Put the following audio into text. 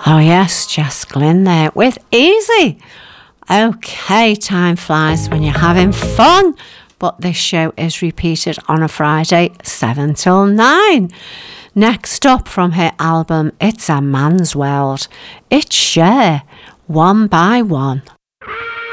Oh yes, Jess Glynn there with Easy. Okay, time flies when you're having fun, but this show is repeated on a Friday, 7 till 9. Next up from her album It's a Man's World, it's Cher, One by One.